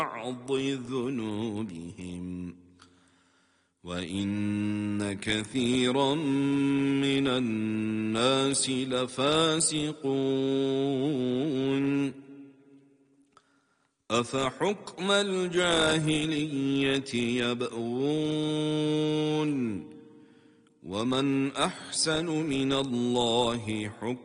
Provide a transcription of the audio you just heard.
بعض ذنوبهم وإن كثيرا من الناس لفاسقون أفحكم الجاهلية يبغون ومن أحسن من الله حكما